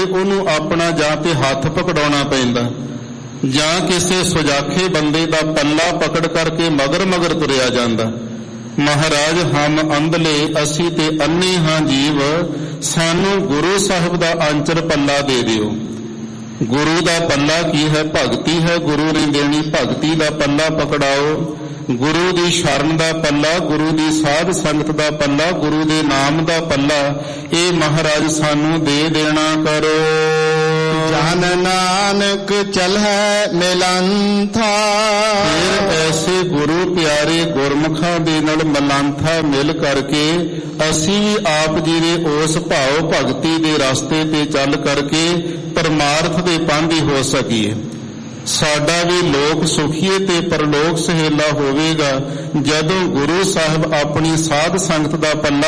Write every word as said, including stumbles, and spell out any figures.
ਉਹਨੂੰ ਆਪਣਾ ਜਾਂ ਤੇ ਹੱਥ ਪਕੜਾਉਣਾ ਪੈਂਦਾ ਜਾਂ ਕਿਸੇ ਸੁਜਾਖੇ ਬੰਦੇ ਦਾ ਪੱਲਾ ਪਕੜ ਕਰਕੇ ਮਗਰ ਮਗਰ ਤੁਰਿਆ ਜਾਂਦਾ। ਮਹਾਰਾਜ ਹਮ ਅੰਧਲੇ ਅਸੀਂ ਤੇ ਅੰਨੇ ਹਾਂ ਜੀਵ, ਸਾਨੂੰ ਗੁਰੂ ਸਾਹਿਬ ਦਾ ਆਂਚਰ ਪੱਲਾ ਦੇ ਦਿਓ। ਗੁਰੂ ਦਾ ਪੱਲਾ ਕੀ ਹੈ? ਭਗਤੀ ਹੈ। ਗੁਰੂ ਨੇ ਦੇਣੀ ਭਗਤੀ ਦਾ ਪੱਲਾ ਪਕੜਾਓ। ਗੁਰੂ ਦੀ ਸ਼ਰਨ ਦਾ ਪੱਲਾ, ਗੁਰੂ ਦੀ ਸਾਧ ਸੰਗਤ ਦਾ ਪੱਲਾ, ਗੁਰੂ ਦੇ ਨਾਮ ਦਾ ਪੱਲਾ, ਇਹ ਮਹਾਰਾਜ ਸਾਨੂੰ ਦੇ ਦੇਣਾ ਕਰੋ। ਜਨ ਨਾਨਕ ਚਲੈ ਮਿਲੰਥਾ, ਫਿਰ ਐਸੇ ਗੁਰੂ ਪਿਆਰੇ ਗੁਰਮੁਖਾਂ ਦੇ ਨਾਲ ਮਲੰਥਾ ਮਿਲ ਕਰਕੇ ਅਸੀਂ ਵੀ ਆਪ ਜੀ ਦੇ ਉਸ ਭਾਵ ਭਗਤੀ ਦੇ ਰਸਤੇ ਤੇ ਚੱਲ ਕਰਕੇ ਪਰਮਾਰਥ ਦੇ ਪਾਂਧੀ ਹੋ ਸਕੀਏ। ਸਾਡਾ ਵੀ ਲੋਕ ਸੁਖੀਏ ਤੇ ਪਰਲੋਕ ਸਹੇਲਾ ਹੋਵੇਗਾ ਜਦੋਂ ਗੁਰੂ ਸਾਹਿਬ ਆਪਣੀ ਸਾਧ ਸੰਗਤ ਦਾ ਪੱਲਾ